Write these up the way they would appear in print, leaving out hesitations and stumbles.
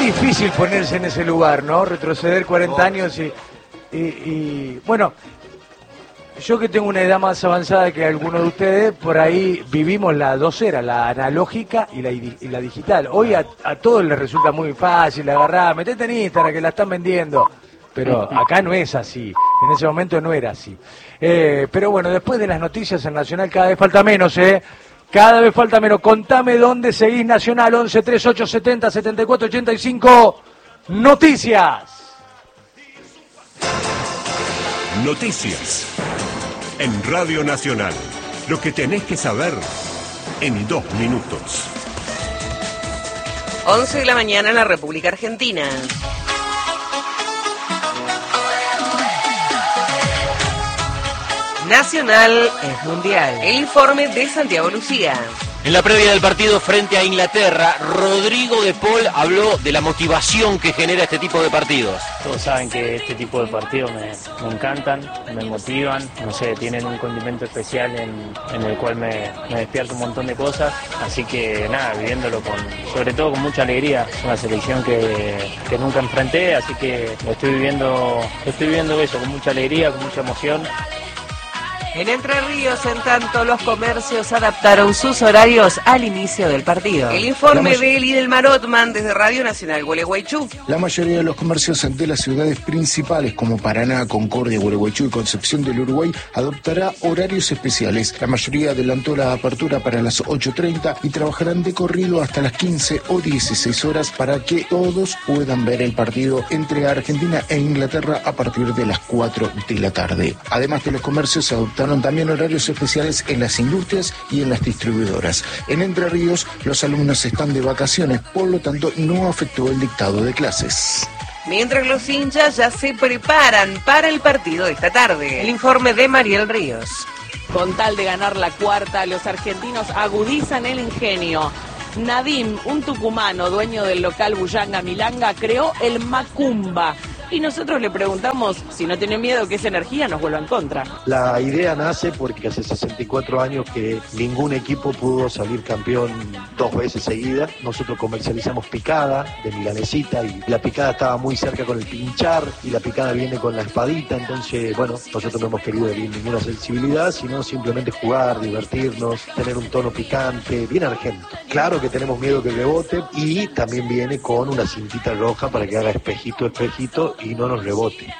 difícil ponerse en ese lugar, ¿no? Retroceder 40 años y bueno, yo que tengo una edad más avanzada que algunos de ustedes, por ahí vivimos las dos eras, la analógica y la digital. Hoy a todos les resulta muy fácil agarrar, metete en Instagram que la están vendiendo. Pero acá no es así, en ese momento no era así. Pero bueno, después de las noticias en Nacional cada vez falta menos, cada vez falta menos. Contame dónde seguís Nacional, 11 38 70 74 85. Noticias. Noticias en Radio Nacional. Lo que tenés que saber en 2 minutos. 11 de la mañana en la República Argentina. Nacional es mundial. El informe de Santiago Lucía. En la previa del partido frente a Inglaterra, Rodrigo de Paul habló de la motivación que genera este tipo de partidos. Todos saben que este tipo de partidos me encantan, me motivan, no sé, tienen un condimento especial en el cual me despierta un montón de cosas, así que nada, viviéndolo sobre todo con mucha alegría. Es una selección que nunca enfrenté, así que estoy viviendo eso con mucha alegría, con mucha emoción. En Entre Ríos, en tanto, los comercios adaptaron sus horarios al inicio del partido. El informe de Lidelmar Ottman desde Radio Nacional Gualeguaychú. La mayoría de los comercios de las ciudades principales como Paraná, Concordia, Gualeguaychú y Concepción del Uruguay adoptará horarios especiales. La mayoría adelantó la apertura para las 8:30 y trabajarán de corrido hasta las 15 o 16 horas para que todos puedan ver el partido entre Argentina e Inglaterra a partir de las 4 de la tarde. Además de los comercios, se adoptaron también horarios especiales en las industrias y en las distribuidoras. En Entre Ríos, los alumnos están de vacaciones, por lo tanto no afectó el dictado de clases. Mientras los hinchas ya se preparan para el partido de esta tarde. El informe de Mariel Ríos. Con tal de ganar la cuarta, los argentinos agudizan el ingenio. Nadim, un tucumano, dueño del local Bullanga Milanga, creó el Macumba. Y nosotros le preguntamos si no tiene miedo que esa energía nos vuelva en contra. La idea nace porque hace 64 años que ningún equipo pudo salir campeón 2 veces seguidas. Nosotros comercializamos picada de milanesita y la picada estaba muy cerca con el pinchar y la picada viene con la espadita. Entonces, bueno, nosotros no hemos querido herir ninguna sensibilidad, sino simplemente jugar, divertirnos, tener un tono picante, bien argento. Claro que tenemos miedo que rebote y también viene con una cintita roja para que haga espejito y no nos rebote.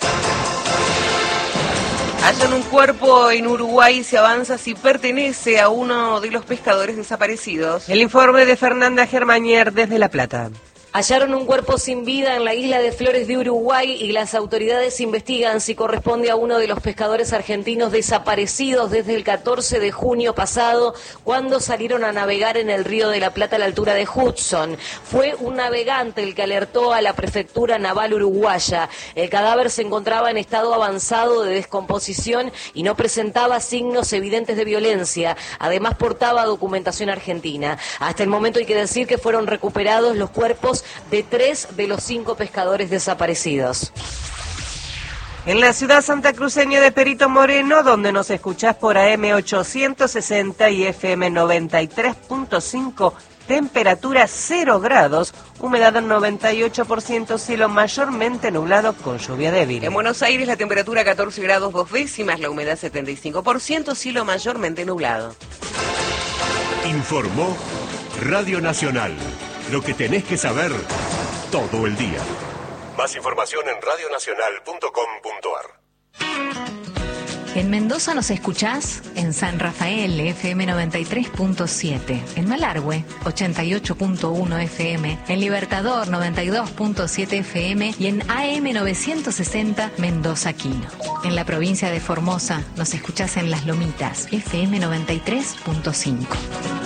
Hallan un cuerpo en Uruguay, se avanza si pertenece a uno de los pescadores desaparecidos. El informe de Fernanda Germanier desde La Plata. Hallaron un cuerpo sin vida en la isla de Flores de Uruguay y las autoridades investigan si corresponde a uno de los pescadores argentinos desaparecidos desde el 14 de junio pasado, cuando salieron a navegar en el río de la Plata a la altura de Hudson. Fue un navegante el que alertó a la Prefectura Naval Uruguaya. El cadáver se encontraba en estado avanzado de descomposición y no presentaba signos evidentes de violencia. Además, portaba documentación argentina. Hasta el momento hay que decir que fueron recuperados los cuerpos de 3 de los 5 pescadores desaparecidos. En la ciudad santacruceña de Perito Moreno, donde nos escuchás por AM 860 y FM 93.5, temperatura 0 grados, humedad del 98%, cielo mayormente nublado con lluvia débil. En Buenos Aires la temperatura 14 grados 2 décimas, la humedad 75%, cielo mayormente nublado. Informó Radio Nacional. Lo que tenés que saber todo el día. Más información en radionacional.com.ar. En Mendoza nos escuchás en San Rafael, FM 93.7, en Malargüe, 88.1 FM, en Libertador, 92.7 FM y en AM 960, Mendoza Quino. En la provincia de Formosa nos escuchás en Las Lomitas, FM 93.5.